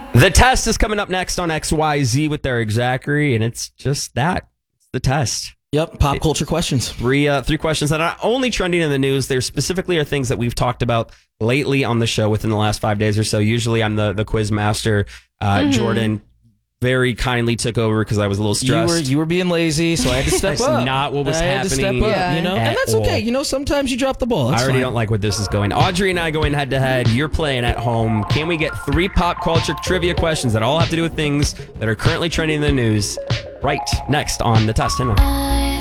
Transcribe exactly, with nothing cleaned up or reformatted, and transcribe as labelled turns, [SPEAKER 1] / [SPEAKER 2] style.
[SPEAKER 1] The test is coming up next on X Y Z with Eric Zachary, and it's just that. It's the test.
[SPEAKER 2] Yep, pop culture questions.
[SPEAKER 1] Three uh, three questions that are not only trending in the news. There specifically are things that we've talked about lately on the show within the last five days or so. Usually I'm the, the quiz master. Uh, mm-hmm. Jordan very kindly took over because I was a little stressed.
[SPEAKER 2] You were you were being lazy, so I had to step
[SPEAKER 1] That's
[SPEAKER 2] up.
[SPEAKER 1] not what was
[SPEAKER 2] I
[SPEAKER 1] happening.
[SPEAKER 2] Had to step up,
[SPEAKER 3] yeah.
[SPEAKER 2] you know, and that's
[SPEAKER 1] all.
[SPEAKER 2] okay. You know, sometimes you drop the ball. That's
[SPEAKER 1] I already
[SPEAKER 2] fine.
[SPEAKER 1] don't like where this is going. Audrey and I going head to head. You're playing at home. Can we get three pop culture trivia questions that all have to do with things that are currently trending in the news? Right next on the test. Hang on.